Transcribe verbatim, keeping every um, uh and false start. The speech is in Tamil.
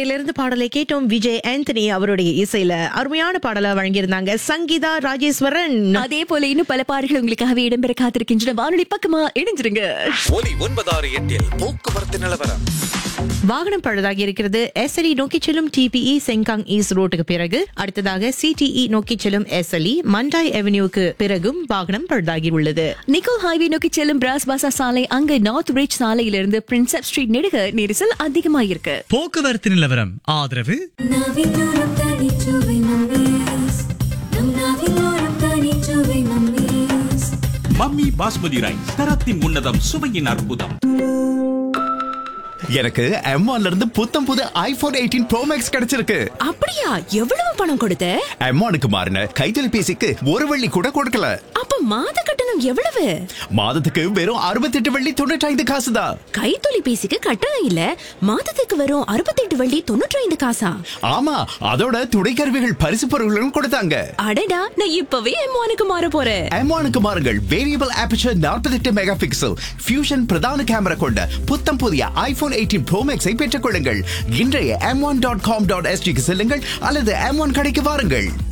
திரையிலிருந்து பாடலை கேட்டோம். விஜய் ஆண்டனி அவருடைய இசையில அருமையான பாடலை வழங்கியிருந்தாங்க சங்கீதா ராஜேஸ்வரன். அதே போல இன்னும் பல பாடல்கள் உங்களுக்காகவே இடம்பெற காத்திருக்கின்றன. வானொலி பக்கமா இணைஞ்சிருங்க. ஒலி ஒன்பதாறு எட்டில் போக்குவரத்து நிலவரம். வாகனம் பழுதாகி இருக்கிறது. எஸ்எல்இ நோக்கி செல்லும் டிபிஇ செங்காங் ஈஸ்ட் ரோட்டுக்கு பிறகு, அடுத்ததாக சிடிஇ நோக்கி செல்லும் எஸ்எல்இ மண்டாய் அவென்யூக்கு பிறகும் வாகனம் பழுதாகி உள்ளது. நிக்கோல் ஹைவே நோக்கி செல்லும் பிராஸ் பாசா சாலை, அங்க நார்த் பிரிட்ஜ் சாலையிலிருந்து பிரின்செப் ஸ்ட்ரீட் நெடுக நெரிசல் அதிகமாயிருக்கு. போக்குவரத்து நிலவரம் ஆதரவு மம்மி பாஸ்மதி ரைஸ், தரத்தின் உன்னதம், சுவையின் அற்புதம். எனக்கு எம் ஒன்ல இருந்து புத்தம் புது ஐபோன் எயிட்டீன் ப்ரோ மேக்ஸ் கிடைச்சிருக்கு. அப்படியா? எவ்வளவு பணம் கொடுத்த? எம் ஒன்னுக்கு மாறின கைத்தொலைபேசிக்கு ஒரு வெள்ளி கூட கொடுக்கல. அப்ப மாத கட்டணம் எவ்வளவு? மாதத்துக்கு வெறும் அறுபத்தி எட்டு வெள்ளி தொண்ணூற்றி ஐந்து காசு தான். கைத்தொலைபேசிக்கு கட்டணம் இல்ல, மாதத்துக்கு வெறும் அறுபத்தி எட்டு வெள்ளி தொண்ணூற்றி ஐந்து காசா? ஆமா, அதோட துணைக்கருவிகள் பரிசு பொருட்களும் கொடுத்தாங்க. அடடா, நான் இப்பவே எம் ஒன்னுக்கு மாற போறேன். எம் ஒன்னுக்கு மாறுங்கள். வேரியபிள் ஆபர்ச்சர் நாற்பத்தி எட்டு மெகா பிக்சல் ஃபியூஷன் பிரதான கேமரா கொண்ட புத்தம் புதிய ஐபோன் எயிட்டீன் ப்ரோ மேக்ஸை பெற்றுக் கொள்ளுங்கள். இன்றைய M one dot com dot எஸ்டிக்கு செல்லுங்கள் அல்லது எம் ஒன் கடைக்கு வாருங்கள்.